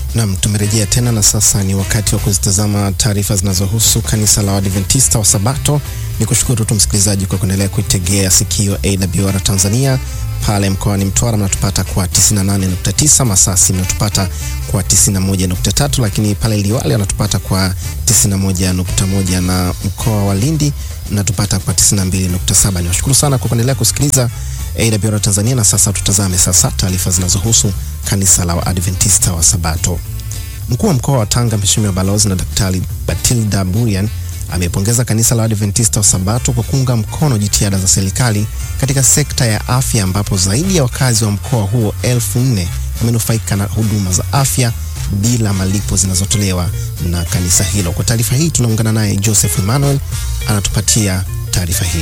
Naam, tumerejea tena na sasa ni wakati wa kuzitazama taarifa zinazohusu kanisa la Waadventista wa Sabato. Nikushukuru tu msikilizaji kwa kuendelea kuitegea sikio AWR Tanzania. Pale mkoani Mtwara mnatupata kwa 98.9, Masasi mnatupata kwa 91.3, lakini pale Liwale mnatupata kwa 91.1 na mkoa wa Lindi mnatupata kwa 92.7. Niwashukuru sana kwa kuendelea kusikiliza AWR Tanzania, na sasa tutazame taarifa zinazohusu kanisa la Waadventista wa Sabato. Mkuu wa mkoa wa Tanga Mheshimiwa Balozi na Daktari Batilda Burian amepongeza kanisa la Waadventista wa Sabato kwa kuunga mkono jitihada za serikali katika sekta ya afya, ambapo zaidi ya wakazi wa mkoa huo 4,000 wamenufaika na huduma za afya bila malipo zinazotolewa na kanisa hilo. Kwa taarifa hii tunaungana naye Joseph Emmanuel, anatupatia taarifa hii.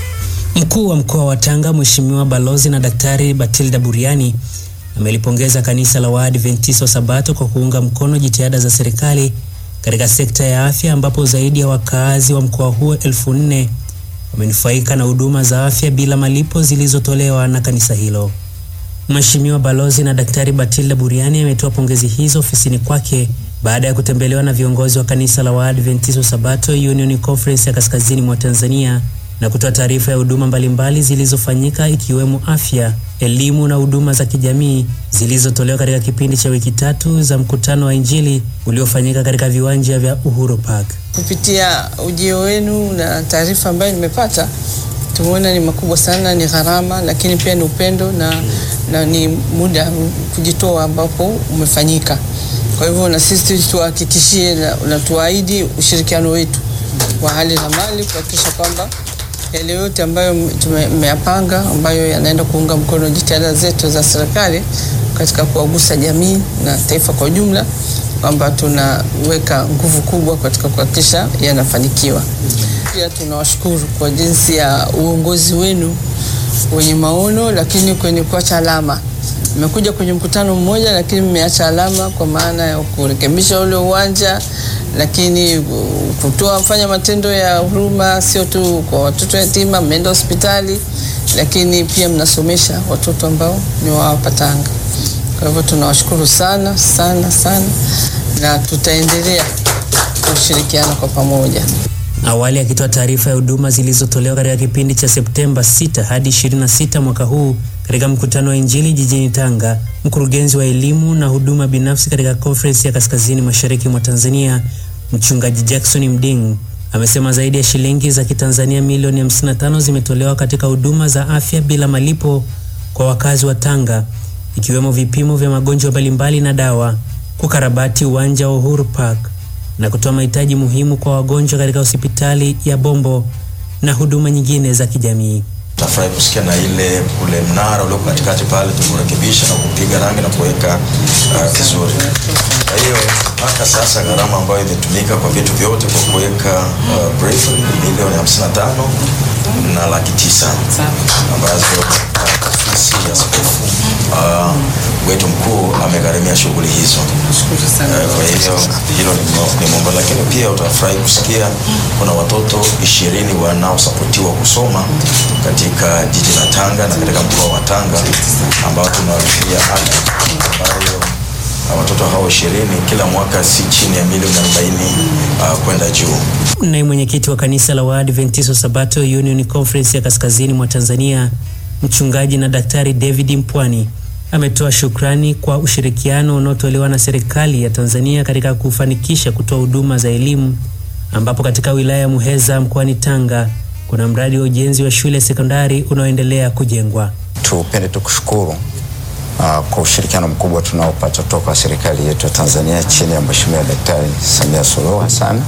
Mkuu wa mkoa wa Tanga Mheshimiwa Balozi na Daktari Batilda Buriani amelipongeza kanisa la Waadventista wa Sabato kwa kuunga mkono jitihada za serikali katika sekta ya afya, ambapo zaidi ya wakazi wa mkoa huo 4,000 wamenufaika na huduma za afya bila malipo zilizotolewa na kanisa hilo. Mheshimiwa Balozi na Daktari Batilda Buriani ametoa pongezi hizo ofisini kwake baada ya kutembelewa na viongozi wa kanisa la Waadventista wa Sabato Union Conference ya Kaskazini mwa Tanzania na kutoa taarifa ya huduma mbalimbali zilizofanyika, ikiwemo afya, elimu na huduma za kijamii zilizotolewa katika kipindi cha wiki 3 za mkutano wa Injili uliofanyika katika viwanja vya Uhuru Park. Kupitia ujio wenu na taarifa ambayo nimepata, tumeona ni makubwa sana, ni gharama, lakini pia ni upendo na ni muda kujitoa ambapo umefanyika. Kwa hivyo na sisi tuhakikishie na tuahidi ushirikiano wetu wa hali na mali kuhakikisha kwamba yale yote ambayo tumeyapanga, ambayo yanaenda kuunga mkono jitihada zetu za serikali katika kuwagusa jamii na taifa kwa ujumla, kwamba tunaweka nguvu kubwa katika kuhakikisha yanafanikiwa. Pia tunawashukuru kwa jinsi ya uongozi wenu wenye maono, lakini kwenye kuacha alama. Mmekuja kwenye mkutano mmoja, lakini mmeacha alama kwa maana ya kurekebisha ule uwanja, lakini kufanya matendo ya huruma, sio tu kwa watoto yatima, mmeenda hospitali, lakini pia mnasomesha watoto ambao ni wa Tanga. Kwa hivyo tunawashukuru sana sana sana, na tutaendelea kushirikiana kwa pamoja. Awali akitoa taarifa ya huduma zilizotolewa katika kipindi cha Septemba 6 hadi 26 mwaka huu katika mkutano wa Injili jijini Tanga, mkurugenzi wa elimu na huduma binafsi katika Conference ya Kaskazini Mashariki mwa Tanzania, Mchungaji Jackson Mding, amesema zaidi ya shilingi za Kitanzania milioni 55 zimetolewa katika huduma za afya bila malipo kwa wakazi wa Tanga, ikiwemo vipimo vya magonjwa mbalimbali na dawa, kukarabati uwanja wa Uhuru Park na kutoa mahitaji muhimu kwa wagonjwa katika hospitali ya Bombo na huduma nyingine za kijamii. Tafurahi kusikia na ile ule mnara ule katikati pale tumerekebisha na kupiga rangi na kuweka vizuri. Kwa hiyo mpaka sasa gharama ambayo imetumika kwa vitu vyote kwa kuweka brief milioni 55 na 900 ambazo ofisi ya askofu wetu mkuu amegharamia shughuli hizo. Kwa hiyo hilo ni mambo, lakini pia utafurahi kusikia kuna watoto 20 wanaosapotiwa kusoma katika jiji la Tanga na katika mkoa wa Tanga, ambao tunawalipia ada ambayo watoto hao 20 kila mwaka si chini ya milioni 40 kwenda juu. Naye mwenyekiti wa kanisa la Waadventista wa Sabato Union Conference ya Kaskazini mwa Tanzania, Mchungaji na Daktari David Mpwani, ametoa shukrani kwa ushirikiano unaotolewa na serikali ya Tanzania katika kufanikisha kutoa huduma za elimu, ambapo katika wilaya ya Muheza mkoani Tanga kuna mradi wa ujenzi wa shule sekondari unaoendelea kujengwa. Tupende tukushukuru kwa ushirikiano mkubwa tunaopata kutoka serikali yetu ya Tanzania chini ya Mheshimiwa Daktari Samia Suluhu Hassan,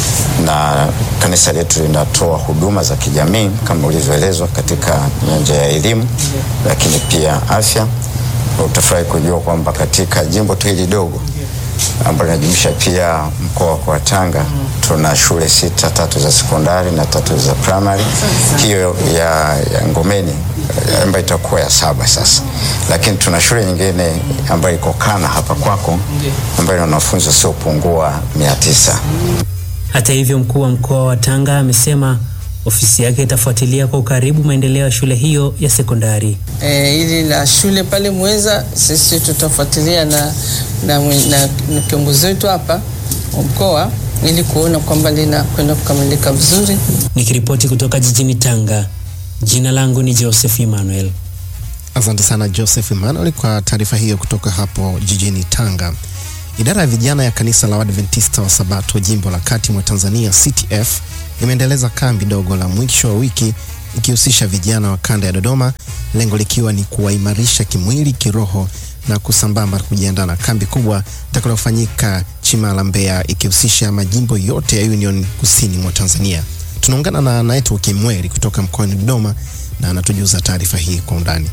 na kanisa letu linatoa huduma za kijamii kama ulivyoelezwa katika nyanja ya elimu, lakini pia afya. Utafurahi kujua kwamba katika jimbo tu hili dogo ambalo linajumuisha pia mkoa wa Tanga tuna shule 6, 3 za sekondari na 3 za primary. Hiyo ya Ngomeni ambayo itakuwa ya 7 sasa. Lakini tuna shule nyingine ambayo iko Kana hapa kwako ambayo ina wanafunzi wasiopungua 900. Hata hivyo, mkuu wa mkoa wa Tanga amesema ofisi yake itafuatilia kwa ukaribu maendeleo ya shule hiyo ya sekondari. Ili la shule pale Muheza sisi tutafuatilia na na kiongozi wetu hapa wa mkoa ili kuona kwamba linakwenda kukamilika vizuri. Nikiripoti kutoka jijini Tanga, jina langu ni Joseph Emmanuel. Asante sana Joseph Emmanuel kwa taarifa hiyo kutoka hapo jijini Tanga. Idara ya vijana ya kanisa la Waadventista wa Sabato jimbo la kati mwa Tanzania CTF imeendeleza kambi dogo la mwisho wa wiki ikihusisha vijana wa kanda ya Dodoma, lengo likiwa ni kuwaimarisha kimwili, kiroho na kusambamba kujiandaa na kambi kubwa itakalofanyika Chimala, Mbeya, ikihusisha majimbo yote ya Union kusini mwa Tanzania. Tunaungana na Naeto Kimweri kutoka mkoani Dodoma na anatujuza taarifa hii kwa undani.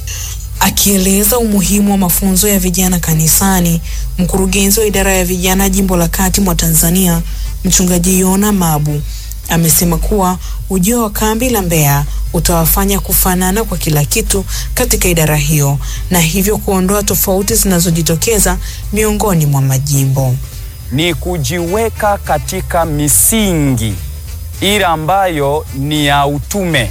Akieleza umuhimu wa mafunzo ya vijana kanisani, mkurugenzi wa idara ya vijana jimbo la kati mwa Tanzania, Mchungaji Yona Mabu, amesema kuwa ujio wa kambi la Mbeya utawafanya kufanana kwa kila kitu katika idara hiyo na hivyo kuondoa tofauti zinazojitokeza miongoni mwa majimbo. Ni kujiweka katika misingi ile ambayo ni ya utume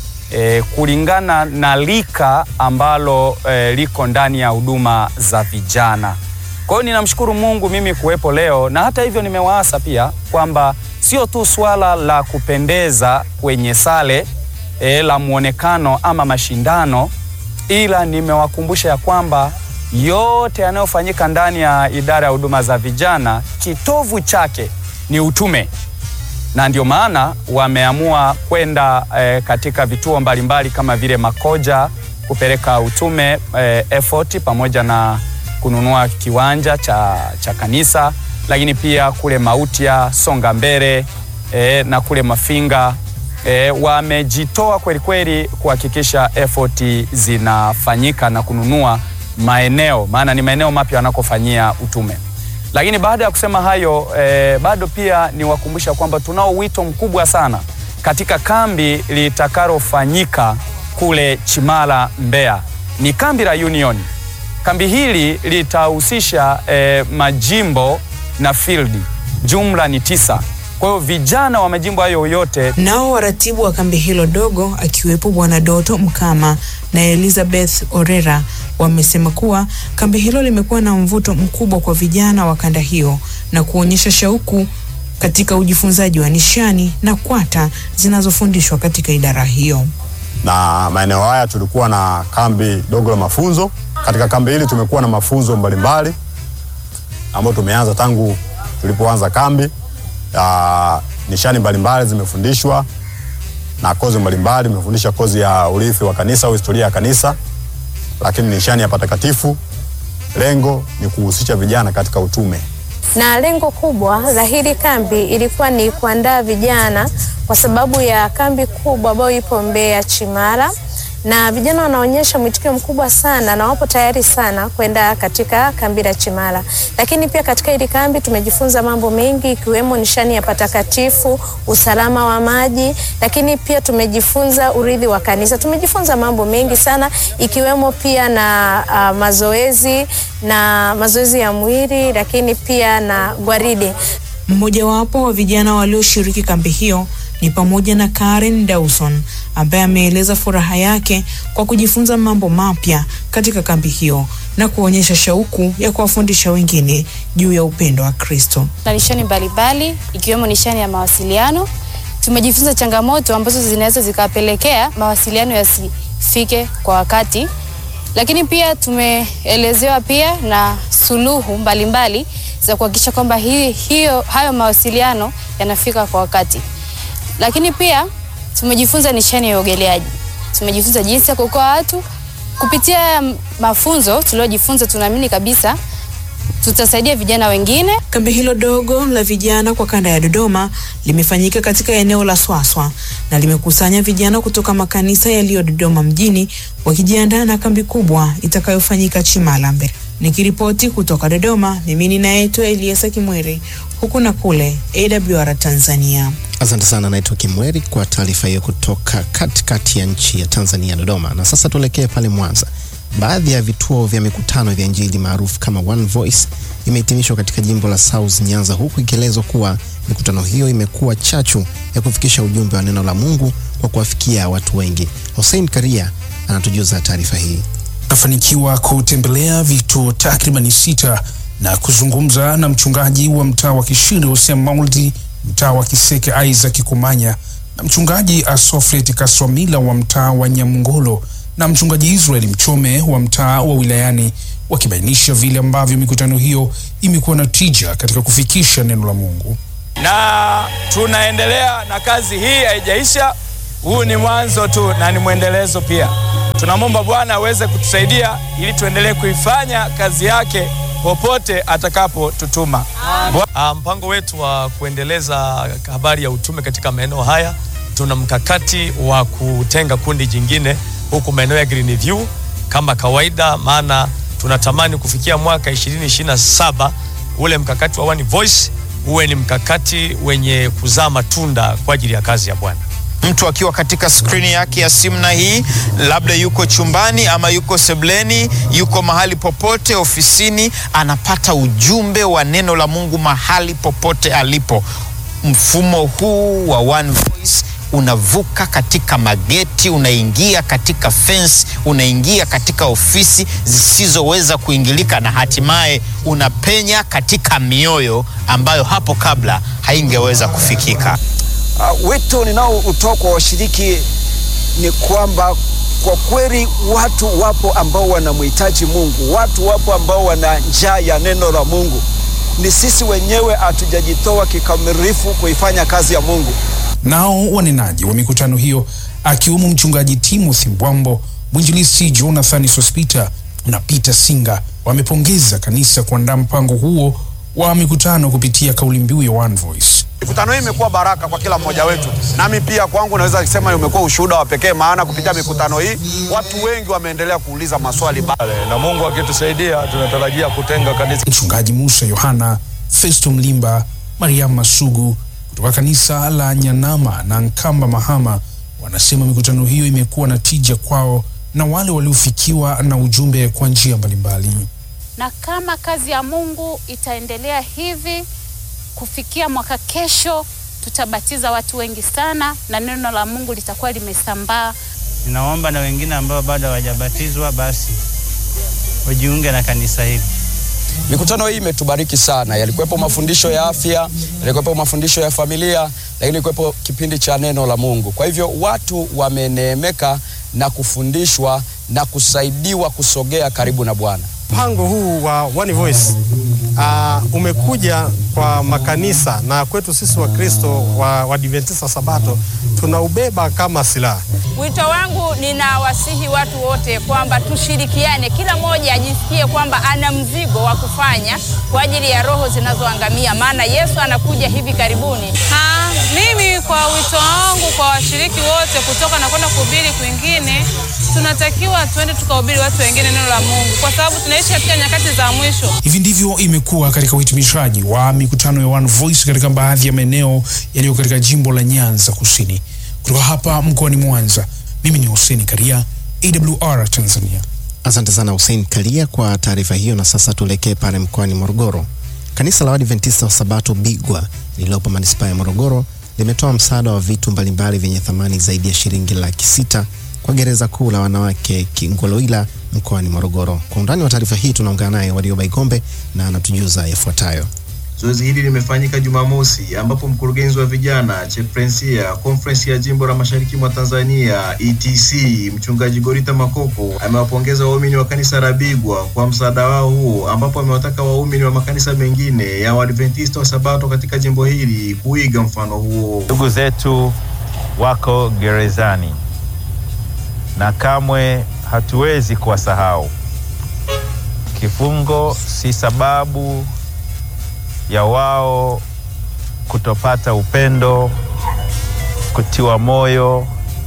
kulingana na lika ambalo liko ndani ya huduma za vijana. Kwa hiyo ninamshukuru Mungu mimi kuwepo leo, na hata hivyo nimewaasa pia kwamba sio tu swala la kupendeza kwenye sale la muonekano ama mashindano, ila nimewakumbusha ya kwamba yote yanayofanyika ndani ya idara ya huduma za vijana kitovu chake ni utume. Na ndio maana wameamua kwenda katika vituo mbalimbali kama vile Makoja kupeleka utume effort pamoja na kununua kiwanja cha kanisa, lakini pia kule Mautia, Songa Mbele na kule Mafinga wamejitoa kweli kweli kuhakikisha effort zinafanyika na kununua maeneo, maana ni maeneo mapya wanakofanyia utume. Lakini baada ya kusema hayo bado pia niwakumbusha kwamba tunao wito mkubwa sana katika kambi litakalofanyika kule Chimala, Mbeya. Ni kambi la Union. Kambi hili litahusisha majimbo na field. Jumla ni 9. Kwa hiyo vijana wa majimbo hayo yote. Nao waratibu wa kambi hilo dogo akiwepo Bwana Doto Mkama na Elizabeth Orera wamesema kuwa kambi hilo limekuwa na mvuto mkubwa kwa vijana wa kanda hiyo na kuonyesha shauku katika ujifunzaji wa nishani na kwata zinazofundishwa katika idara hiyo. Na maeneo haya tulikuwa na kambi dogo la mafunzo. Katika kambi hili tumekuwa na mafunzo mbalimbali ambayo tumeanza tangu tulipoanza kambi. Nishani mbalimbali zimefundishwa na kozi mbalimbali. Tumefundisha kozi ya urithi wa kanisa au historia ya kanisa, lakini nishani ya patakatifu. Lengo ni kuhusisha vijana katika utume. Na lengo kubwa la hili kambi ilikuwa ni kuandaa vijana kwa sababu ya kambi kubwa ambayo ipo Mbeya Chimala, na vijana wanaonyesha mwitikio mkubwa sana na wapo tayari sana kwenda katika kambi la Chimala. Lakini pia katika hili kambi tumejifunza mambo mengi ikiwemo nishani ya patakatifu, usalama wa maji, lakini pia tumejifunza urithi wa kanisa. Tumejifunza mambo mengi sana ikiwemo pia na mazoezi ya mwili, lakini pia na gwaride. Mmoja wapo wa vijana walioshiriki kambi hiyo ni pamoja na Karen Dawson ambaye ameeleza furaha yake kwa kujifunza mambo mapya katika kambi hiyo na kuonyesha shauku ya kuwafundisha wengine juu ya upendo wa Kristo. Nishani mbalimbali ikiwemo nishani ya mawasiliano. Tumejifunza changamoto ambazo zinaweza zikapelekea mawasiliano yasifike kwa wakati. Lakini pia tumeelezewa pia na suluhu mbalimbali za kuhakikisha kwamba hayo mawasiliano yanafika kwa wakati. Lakini pia tumejifunza nishani ya uogeleaji. Tumejifunza jinsi ya kuokoa watu. Kupitia mafunzo tuliojifunza, tunaamini kabisa tutasaidia vijana wengine. Kambi hilo dogo la vijana kwa kanda ya Dodoma limefanyika katika eneo la Swaswa na limekusanya vijana kutoka makanisa yaliyo Dodoma mjini wakijiandaa na kambi kubwa itakayofanyika Chimala, Mbeya. Nikiripoti kutoka Dodoma, mimi ni Naeto Eliasa Kimweri, huku na kule AWR Tanzania. Asante sana Naeto Kimweri kwa taarifa hiyo kutoka katikati ya nchi ya Tanzania, Dodoma. Na sasa tuelekee pale Mwanza. Baadhi ya vituo vya mikutano vya Injili maarufu kama One Voice imehitimishwa katika jimbo la South Nyanza, huku ikielezwa kuwa mikutano hiyo imekuwa chachu ya kufikisha ujumbe wa neno la Mungu kwa kuwafikia watu wengi. Hussein Karia anatujuza taarifa hii. Kafanikiwa kutembelea vituo takriban 6 na kuzungumza na mchungaji wa mtaa wa Kishiri Hosea Mauldi, mtaa wa Kiseke Isaac Kumanya, na mchungaji Asofret Kaswamila wa mtaa wa Nyamngolo, na mchungaji Israel Mchome wa mtaa wa Wilayani, wakibainisha vile ambavyo mikutano hiyo imekuwa na tija katika kufikisha neno la Mungu. Na tunaendelea na kazi hii, haijaisha. Huu ni mwanzo tu na ni mwendelezo pia. Tunamwomba Bwana aweze kutusaidia ili tuendelee kuifanya kazi yake popote atakapotutuma. Mpango wetu wa kuendeleza habari ya utume katika maeneo haya, tuna mkakati wa kutenga kundi jingine huku maeneo ya Greenview kama kawaida, maana tunatamani kufikia mwaka 2027 ule mkakati wa One Voice uwe ni mkakati wenye kuzaa matunda kwa ajili ya kazi ya Bwana. Mtu akiwa katika skrini yake ya simu na hii, labda yuko chumbani ama yuko sebleni, yuko mahali popote, ofisini, anapata ujumbe wa neno la Mungu mahali popote alipo. Mfumo huu wa One Voice unavuka katika mageti, unaingia katika fence, unaingia katika ofisi zisizoweza kuingilika, na hatimaye unapenya katika mioyo ambayo hapo kabla haingeweza kufikika. Wito ninao utoa kwa washiriki ni kwamba kwa kweli watu wapo ambao wanamhitaji Mungu, watu wapo ambao wana njaa ya neno la Mungu. Ni sisi wenyewe hatujajitoa kikamilifu kuifanya kazi ya Mungu. Nao wanenaji wa mikutano hiyo akiwemo mchungaji Timothy Mbwambo, mwinjilisti Jonathan Sospita na Peter Singa wamepongeza kanisa kuandaa mpango huo wa mikutano kupitia kauli mbiu ya One Voice. Mikutano hii imekuwa baraka kwa kila mmoja wetu. Nami pia kwangu naweza kusema umekuwa ushuhuda wa pekee, maana kupitia mikutano hii watu wengi wameendelea kuuliza maswali na Mungu akitusaidia tunatarajia kutenga kanisa. Mchungaji Musa Yohana, Festo Mlimba, Mariam Masugu kutoka kanisa la Nyanama na Nkamba Mahama wanasema mikutano hiyo imekuwa na tija kwao na wale waliofikiwa na ujumbe kwa njia mbalimbali. Na kama kazi ya Mungu itaendelea hivi, kufikia mwaka kesho tutabatiza watu wengi sana na neno la Mungu litakuwa limesambaa. Ninaomba na wengine ambao bado hawajabatizwa basi wajiunge na kanisa hili. Mikutano hii imetubariki sana. Yalikuwepo mafundisho ya afya, yalikuwepo mafundisho ya familia, lakini yalikuwepo kipindi cha neno la Mungu. Kwa hivyo watu wameneemeka na kufundishwa na kusaidiwa kusogea karibu na Bwana. Mpango huu wa One Voice umekuja kwa makanisa, na kwetu sisi wa Kristo wa Adventista Sabato tunaubeba kama silaha. Wito wangu, ninawasihi watu wote kwamba tushirikiane, kila mmoja ajisikie kwamba ana mzigo wa kufanya kwa ajili ya roho zinazoangamia, maana Yesu anakuja hivi karibuni. Mimi kwa wito wangu kwa washiriki wote kutoka na kwenda kuhubiri kwingine, tunatakiwa tuende tukahubiri watu wengine neno la Mungu kwa sababu tunaishi katika nyakati za mwisho. Hivi ndivyo imekuwa katika uhitimishaji wa mikutano ya One Voice katika baadhi ya maeneo yaliyo katika jimbo la Nyanza Kusini. Kutoka hapa mkoani Mwanza, mimi ni Hussein Karia, AWR Tanzania. Asante sana Hussein Karia kwa taarifa hiyo, na sasa tuelekee pale mkoani Morogoro. Kanisa la Waadventista wa Sabato Bigwa lililopo manispaa ya Morogoro limetoa msaada wa vitu mbalimbali vyenye thamani zaidi ya shilingi 600,000 kwa gereza kuu la wanawake Kingoloila mkoani Morogoro. Kwa undani wa taarifa hii tunaungana naye Warioba Igombe na anatujuza yafuatayo. Zoezi hili limefanyika Jumamosi ambapo mkurugenzi wa vijana Cheprensia Conference ya Jimbo la Mashariki mwa Tanzania ETC mchungaji Gorita Makoko amewapongeza waumini wa kanisa la Bigwa kwa msaada wao huo, ambapo amewataka waumini wa makanisa mengine ya Waadventista wa Sabato katika jimbo hili kuiga mfano huo. Ndugu zetu wako gerezani na kamwe hatuwezi kuwasahau. Kifungo si sababu ya wao kutopata upendo, kutiwa moyo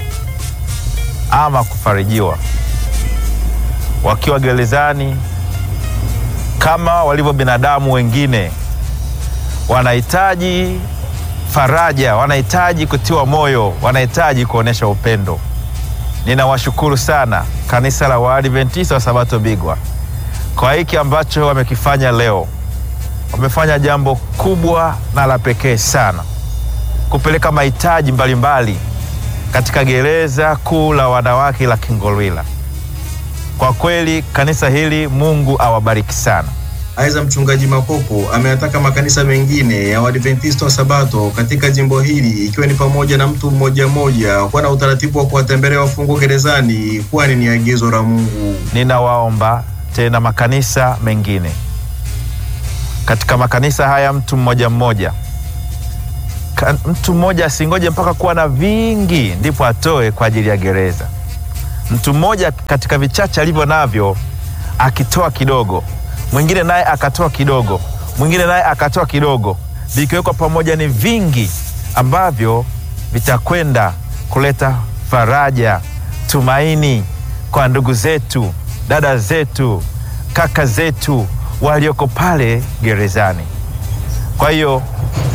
ama kufarijiwa. Wakiwa gerezani kama walivyo binadamu wengine, wanahitaji faraja, wanahitaji kutiwa moyo, wanahitaji kuonesha upendo. Ninawashukuru sana kanisa la Waadventista wa Sabato Bigwa kwa hiki ambacho wamekifanya leo. Wamefanya jambo kubwa na la pekee sana, kupeleka mahitaji mbalimbali katika gereza kuu la wanawake la Kingolwila. Kwa kweli kanisa hili Mungu awabariki sana. Aidha, mchungaji Makoko ameyataka makanisa mengine ya Waadventista wa Sabato katika jimbo hili, ikiwa ni pamoja na mtu mmoja mmoja, kuwa na utaratibu wa kuwatembelea wafungwa gerezani, kwani ni agizo la Mungu. Ninawaomba tena makanisa mengine, katika makanisa haya mtu mmoja mmoja, mtu mmoja asingoje mpaka kuwa na vingi ndipo atoe kwa ajili ya gereza. Mtu mmoja katika vichache alivyo navyo akitoa kidogo, mwingine naye akatoa kidogo, mwingine naye akatoa kidogo, vikiwekwa pamoja ni vingi ambavyo vitakwenda kuleta faraja, tumaini kwa ndugu zetu, dada zetu, kaka zetu walioko pale gerezani. Kwa hiyo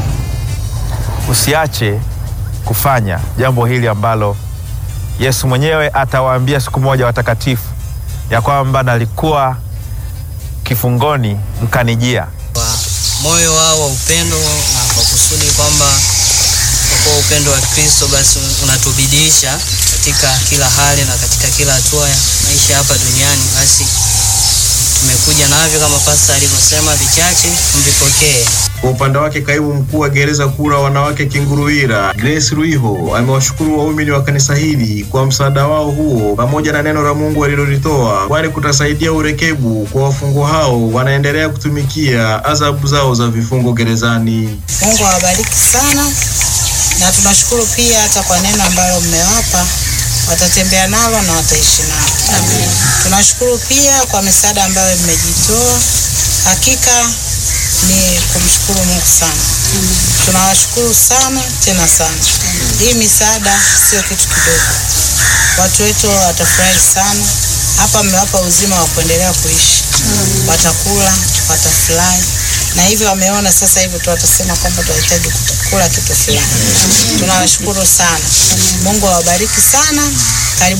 usiache kufanya jambo hili ambalo Yesu mwenyewe atawaambia siku moja watakatifu ya kwamba nalikuwa kifungoni mkanijia. Kwa moyo wao wa upendo na kwa kusudi kwamba kwa upendo wa Kristo basi unatubidisha katika kila hali na katika kila hatua ya maisha hapa duniani, basi tumekuja navyo kama pasta alivyosema, vichache mvipokee. Kwa upande wake, kaimu mkuu wa gereza kuu la wanawake Kinguruira, Grace Ruiho, amewashukuru waumini wa kanisa hili kwa msaada wao huo pamoja na neno la Mungu alilolitoa, kwani kutasaidia urekebu kwa wafungwa hao wanaendelea kutumikia adhabu zao za vifungo gerezani. Mungu awabariki sana, na tunashukuru pia hata kwa neno ambalo mmewapa, watatembea nalo na wataishi nalo. Amen. Tunashukuru pia kwa misaada ambayo mmejitoa. Hakika ni kumshukuru Mungu sana. Tunawashukuru sana tena sana. Hii misaada sio kitu kidogo. Watu wetu watafurahi sana. Hapa mmewapa uzima wa kuendelea kuishi. Watakula, watafurahi. Na hivyo wameona sasa hivi tu watasema kwamba tunahitaji kula kitu fulani. Tunawashukuru sana. Mungu awabariki sana. Karibu